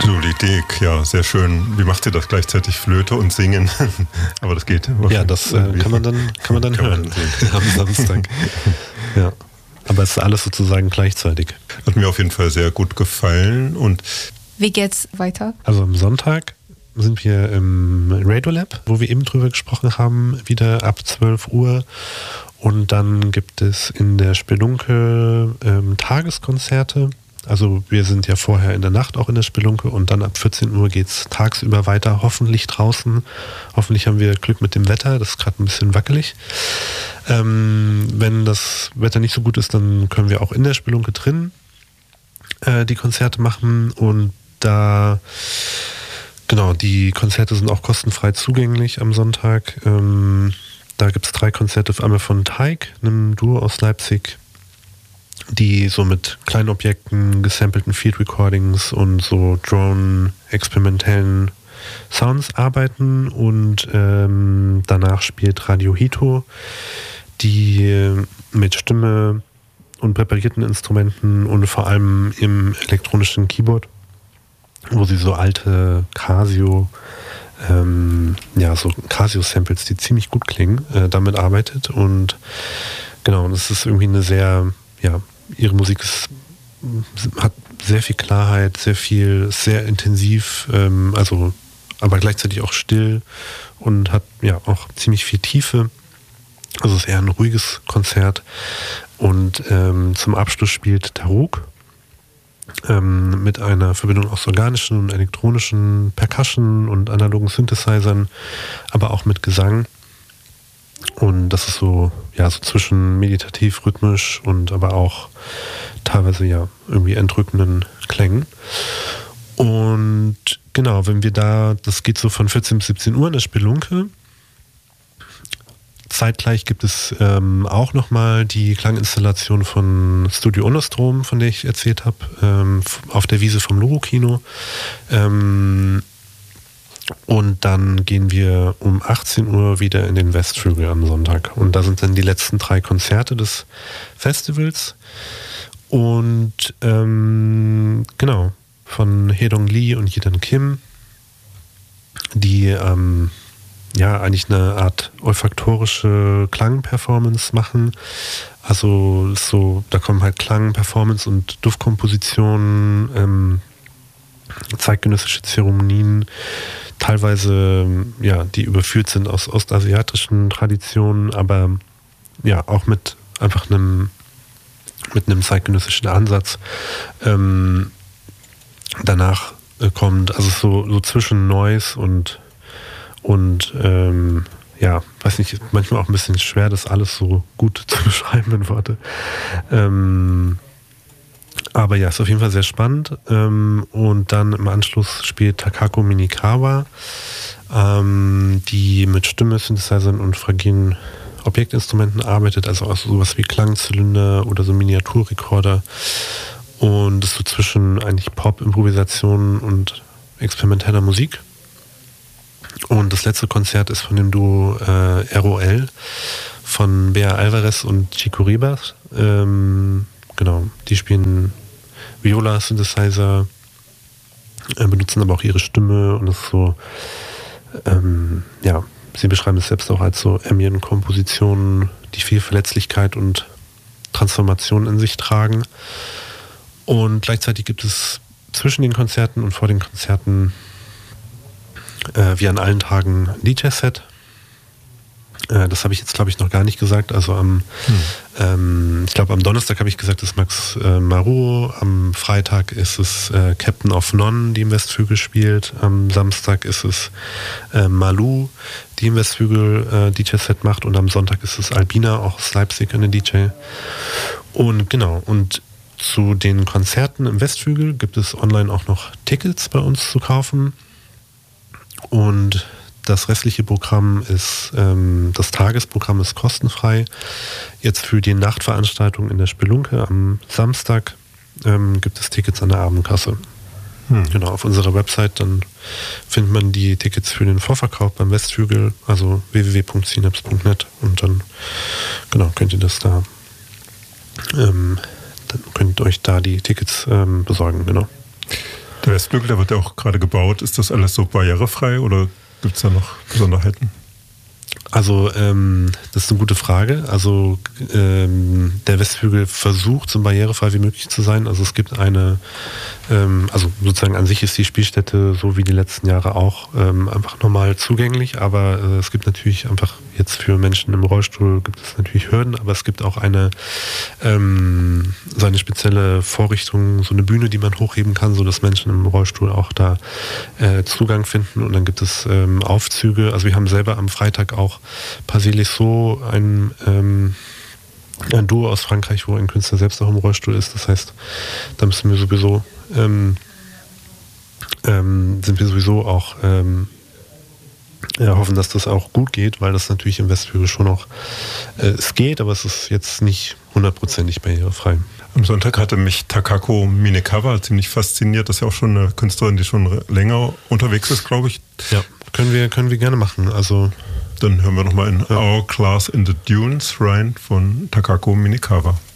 Lulidik, ja, sehr schön. Wie macht ihr das gleichzeitig? Flöte und Singen? Aber das geht. Ja, das kann man dann hören am Samstag. Ja. Aber es ist alles sozusagen gleichzeitig. Hat mir auf jeden Fall sehr gut gefallen. Und wie geht's weiter? Also am Sonntag sind wir im Radiolab, wo wir eben drüber gesprochen haben, wieder ab 12 Uhr. Und dann gibt es in der Spelunke Tageskonzerte. Also wir sind ja vorher in der Nacht auch in der Spelunke und dann ab 14 Uhr geht es tagsüber weiter, hoffentlich draußen. Hoffentlich haben wir Glück mit dem Wetter, das ist gerade ein bisschen wackelig. Wenn das Wetter nicht so gut ist, dann können wir auch in der Spelunke drin die Konzerte machen und da, genau, die Konzerte sind auch kostenfrei zugänglich am Sonntag. Da gibt es 3 Konzerte, einmal von Teig, einem Duo aus Leipzig, die so mit kleinen Objekten, gesampelten Field Recordings und so Drone-experimentellen Sounds arbeiten und danach spielt Radio Hito, die mit Stimme und präparierten Instrumenten und vor allem im elektronischen Keyboard, wo sie so alte Casio, so Casio-Samples, die ziemlich gut klingen, damit arbeitet und genau, das ist irgendwie eine sehr, ihre Musik hat sehr viel Klarheit, sehr intensiv, aber gleichzeitig auch still und hat ja auch ziemlich viel Tiefe. Also es ist eher ein ruhiges Konzert. Und zum Abschluss spielt Taruk mit einer Verbindung aus organischen und elektronischen Percussion und analogen Synthesizern, aber auch mit Gesang. Und das ist so zwischen meditativ, rhythmisch und aber auch teilweise irgendwie entrückenden Klängen. Und genau, wenn wir das geht so von 14 bis 17 Uhr in der Spelunke. Zeitgleich gibt es auch nochmal die Klanginstallation von Studio Unostrom, von der ich erzählt habe, auf der Wiese vom Logo-Kino. Und dann gehen wir um 18 Uhr wieder in den Westflügel am Sonntag. Und da sind dann die letzten 3 Konzerte des Festivals. Und genau, von Hedong Lee und Yidan Kim, die eigentlich eine Art olfaktorische Klangperformance machen. Also da kommen halt Klang, Performance und Duftkompositionen, zeitgenössische Zeremonien, teilweise die überführt sind aus ostasiatischen Traditionen, aber auch mit einfach einem zeitgenössischen Ansatz. Danach kommt also so zwischen Noise und weiß nicht, manchmal auch ein bisschen schwer, das alles so gut zu beschreiben in Worte. Aber ja, ist auf jeden Fall sehr spannend. Und dann im Anschluss spielt Takako Minikawa, die mit Stimme, Synthesizern und fragilen Objektinstrumenten arbeitet, also auch sowas wie Klangzylinder oder so Miniaturrekorder. Und das ist so zwischen eigentlich Pop, Improvisation und experimenteller Musik. Und das letzte Konzert ist von dem Duo ROL von Bea Alvarez und Chico Ribas. Genau, die spielen Viola, Synthesizer, benutzen aber auch ihre Stimme und das ist so, sie beschreiben es selbst auch als so Ambient-Kompositionen, die viel Verletzlichkeit und Transformation in sich tragen. Und gleichzeitig gibt es zwischen den Konzerten und vor den Konzerten wie an allen Tagen ein DJ-Set. Das habe ich jetzt, glaube ich, noch gar nicht gesagt. Also ich glaube, am Donnerstag habe ich gesagt, ist Max Marot. Am Freitag ist es Captain of None, die im Westflügel spielt. Am Samstag ist es Malou, die im Westflügel DJ-Set macht. Und am Sonntag ist es Albina, auch aus Leipzig, eine DJ. Und genau, und zu den Konzerten im Westflügel gibt es online auch noch Tickets bei uns zu kaufen. Und das restliche Programm ist, das Tagesprogramm ist kostenfrei. Jetzt für die Nachtveranstaltung in der Spelunke am Samstag gibt es Tickets an der Abendkasse. Genau, auf unserer Website, dann findet man die Tickets für den Vorverkauf beim Westflügel, also www.synapse.net und dann könnt ihr das da, dann könnt ihr euch da die Tickets besorgen, genau. Der Westflügel, der wird ja auch gerade gebaut. Ist das alles so barrierefrei oder gibt es da noch Besonderheiten? Also das ist eine gute Frage. Also der Westflügel versucht, so barrierefrei wie möglich zu sein. Also es gibt also sozusagen an sich ist die Spielstätte so wie die letzten Jahre auch einfach normal zugänglich, aber es gibt natürlich einfach jetzt für Menschen im Rollstuhl gibt es natürlich Hürden, aber es gibt auch so eine spezielle Vorrichtung, so eine Bühne, die man hochheben kann, sodass Menschen im Rollstuhl auch da Zugang finden, und dann gibt es Aufzüge. Also wir haben selber am Freitag auch Pasilis-So, ein Duo aus Frankreich, wo ein Künstler selbst auch im Rollstuhl ist. Das heißt, da müssen wir sowieso sind wir sowieso auch hoffen, dass das auch gut geht, weil das natürlich im Westflügel schon noch es geht, aber es ist jetzt nicht 100% barrierefrei. Am Sonntag hatte mich Takako Minekawa ziemlich fasziniert. Das ist ja auch schon eine Künstlerin, die schon länger unterwegs ist, glaube ich. Ja, können wir gerne machen. Also dann hören wir nochmal in Our Class in the Dunes rein von Takako Minekawa.